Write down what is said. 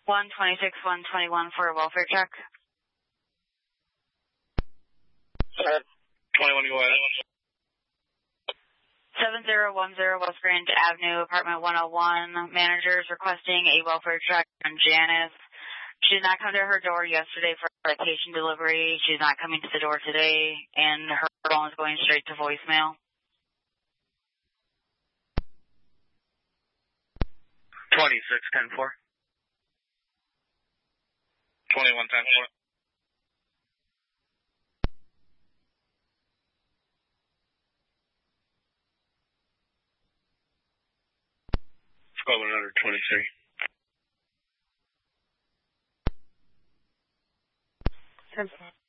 126, 121 for a welfare check. 21, go ahead. 7010 West Grand Avenue, apartment 101. Manager is requesting a welfare check on Janice. She did not come to her door yesterday for medication delivery. She's not coming to the door today, and her phone is going straight to voicemail. 26, 10-4. 21, 10-4. Going under 23. 10-4.